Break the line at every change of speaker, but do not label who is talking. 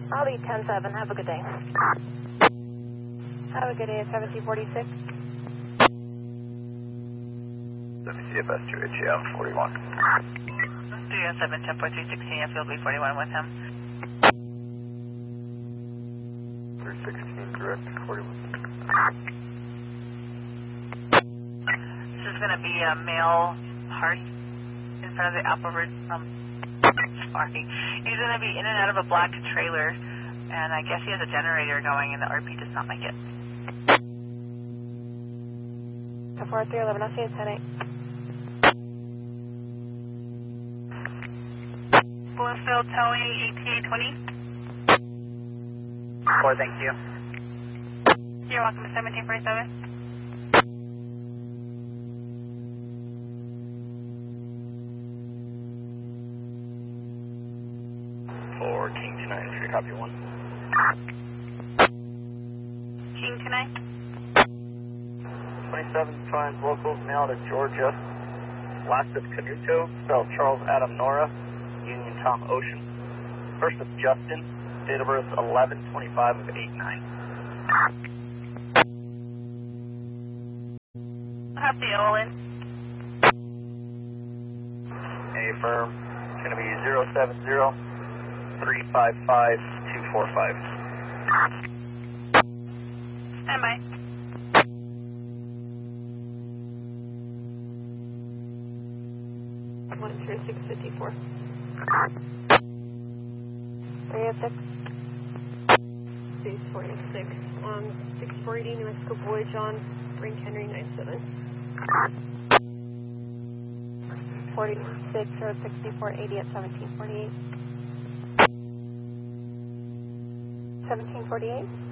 I'll lead 10-7. Have a good day. Have a good day at 1746.
WCFS 2HL 41.
307, 10.316, Field B41 with him.
316, direct 41.
This is going to be a male heart in front of the Apple Ridge. Sorry. He's going to be in and out of a black trailer, and I guess he has a generator going, and the RP does not make it.
4311, I'll see you at 10-8.
Bloomfield towing ETA 20.
4, thank you.
You're welcome to 1747.
For King 293, copy 1.
King tonight.
27 finds local, mail to Georgia. Last of Canuto, spelled Charles Adam Nora, Union Tom Ocean. First of Justin, date of birth 11/25 of 89.
I'll have the Olin.
A firm, it's going to be 070-355-245.
Stand by.
One 654. 306. 646. 6480 New Mexico Voyage on Frank Henry 97. 46 or 6480 at 1748. 1748.